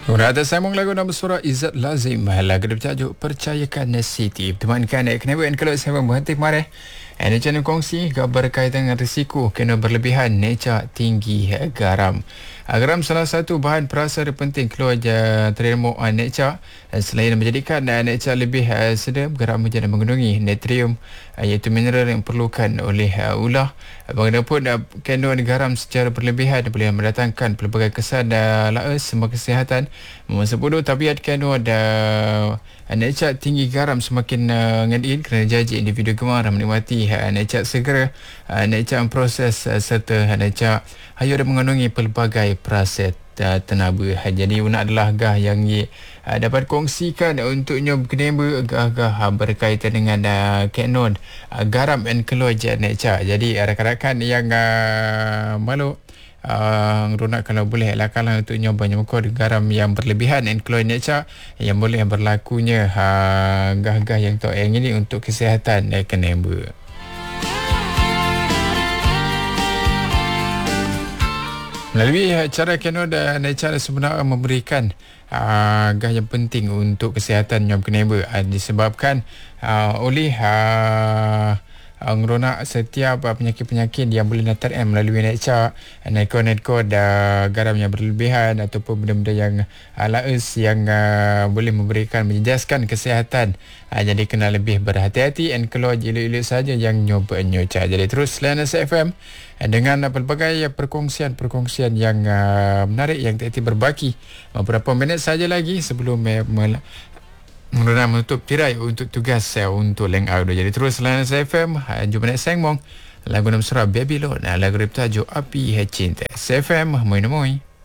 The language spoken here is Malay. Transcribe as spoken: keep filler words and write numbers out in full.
Urata sambung lagu nama surah Izzat Lazim. Lagu bertajuk Percayakan Siti. Temankan eh, kenapa kalau saya berhenti kemarin. Ini channel kongsi kabar berkaitan dengan risiko kena berlebihan necak tinggi garam. Garam salah satu bahan perasa penting keluar terima necak. Selain menjadikan necak lebih sedap, garam menjadi mengandungi natrium iaitu mineral yang diperlukan oleh ular. Bagaimanapun kandungan garam secara berlebihan boleh mendatangkan pelbagai kesan laas semua kesihatan. Masa bodoh tabiat kandungan necak tinggi garam semakin ngadiin kerana janji individu gemar menikmati necak segera, necak proses serta necak hayu dan mengandungi pelbagai proses tenaga. Jadi unak adalah gah yang uh, dapat kongsikan untuknya berkenaan gah-gah berkaitan dengan uh, kandungan uh, garam dan keluar necak. Jadi rakan-rakan yang uh, malu Uh, Ronak kalau boleh elakkanlah untuk nyoba nyoba garam yang berlebihan dan keluar necak yang boleh berlakunya uh, gah-gah yang tak yang ini untuk kesihatan dan kenapa. Melalui cara kandungan dan necak sebenarnya memberikan uh, gah yang penting untuk kesihatan yang kenapa uh, disebabkan uh, oleh uh, ngeronak setiap uh, penyakit-penyakit yang boleh datang melalui necak, nekod-nekod uh, garam yang berlebihan ataupun benda-benda yang uh, laas yang uh, boleh memberikan menjejaskan kesihatan. Uh, jadi kena lebih berhati-hati dan keluar elok-elok saja yang nyoba necak. Jadi terus layan S F M dengan uh, pelbagai perkongsian-perkongsian yang uh, menarik yang tadi berbaki beberapa minit saja lagi sebelum uh, mel- Menurut menutup tirai untuk tugas saya untuk Leng Audio. Jadi terus layan S F M. Jumpa next sengmong lagu nama surah Babylon. Lagu bertajuk Api Cinta. S F M, moi moi.